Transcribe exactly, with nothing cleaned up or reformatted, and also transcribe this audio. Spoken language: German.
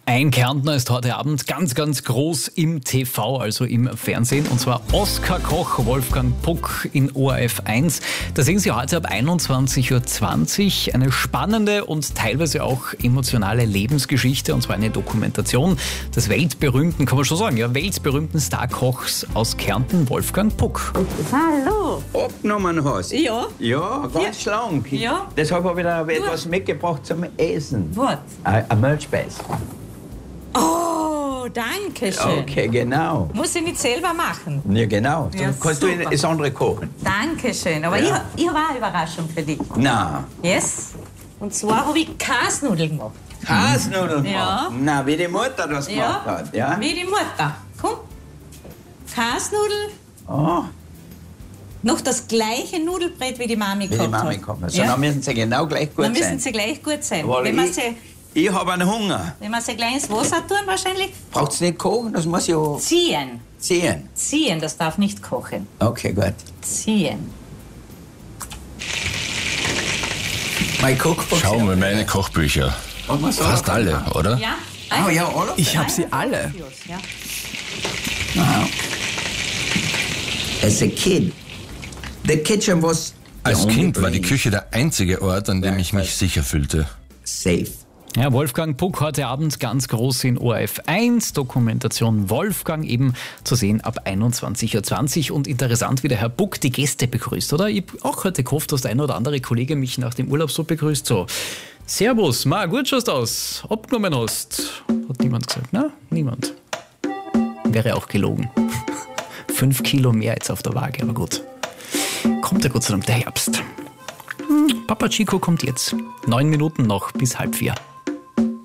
Ein Kärntner ist heute Abend ganz, ganz groß im T V, also im Fernsehen. Und zwar Oskar-Koch Wolfgang Puck in O R F eins. Da sehen Sie heute ab einundzwanzig Uhr zwanzig eine spannende und teilweise auch emotionale Lebensgeschichte. Und zwar eine Dokumentation des weltberühmten, kann man schon sagen, ja, weltberühmten Starkochs aus Kärnten, Wolfgang Puck. Hallo. Abgenommen hast? Ja. Ja, ganz lang. Ja. Deshalb habe ich da etwas mitgebracht zum Essen. Was? Ein ein Milchspeis. Oh, danke schön. Okay, genau. Muss ich nicht selber machen. Ja, genau. Dann Ja, kannst super. du das andere kochen. Danke schön. Aber Ja. ich, ich habe auch eine Überraschung für dich. Na, Yes? Und zwar habe ich Kasnudeln gemacht. Kasnudeln Ja. machen. Na, wie die Mutter das gemacht hat. Ja? Wie die Mutter. Komm. Kasnudeln. Oh, Noch das gleiche Nudelbrett, wie die Mami wie die gehabt Mami hat. kommt. So, Ja? dann müssen sie genau gleich gut Dann müssen sein. sie gleich gut sein. Weil Wenn man ich, sie, ich habe einen Hunger. wenn man sie gleich ins Wasser tun, wahrscheinlich Braucht es nicht kochen? Das muss ja ziehen. ziehen. Ziehen, das darf nicht kochen. Okay, gut. Ziehen. Mein Kochbuch. Schau mal meine Kochbücher. Was man so Fast alle, oder? Ja? Oh ja, alle? Ich habe sie alle. Ja. Aha. As a kid, the kitchen was Als the only Kind war die place Küche der einzige Ort, an dem ich mich sicher fühlte. safe. Ja, Wolfgang Puck heute Abend ganz groß in O R F eins. Dokumentation Wolfgang eben zu sehen ab einundzwanzig Uhr zwanzig. Und interessant, wie der Herr Puck die Gäste begrüßt, oder? Ich hab auch heute gehofft, dass der ein oder andere Kollege mich nach dem Urlaub so begrüßt. So, Servus, ma, gut schaust aus. Abgenommen hast. Hat niemand gesagt, ne? Niemand. Wäre auch gelogen. Fünf Kilo mehr jetzt auf der Waage, aber gut. Kommt ja Gott sei Dank der Herbst. Hm, Papa Chico kommt jetzt. Neun Minuten noch bis halb vier.